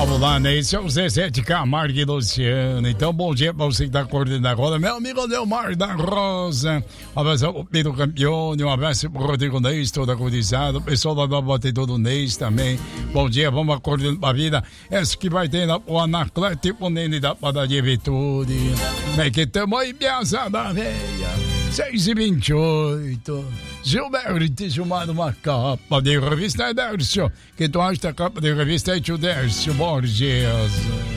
Vamos lá, né? Esse é o Zezé de Camargo e Luciano. Então, bom dia para você que está acordando agora. Meu amigo Delmar da Rosa. Um abraço ao Pedro Campione. Um abraço para o Rodrigo Neis, toda a codizada. O pessoal da Nova Batedor Neis também. Bom dia, vamos acordando para a vida. Essa que vai ter o Anacleto, o Nene da Padaria Virtude. Como é que estamos aí, piazada velha? 6h28. Gilberto, Gilmar uma capa de revista, Dércio. Que tu acha da capa de revista é o Dércio Borges.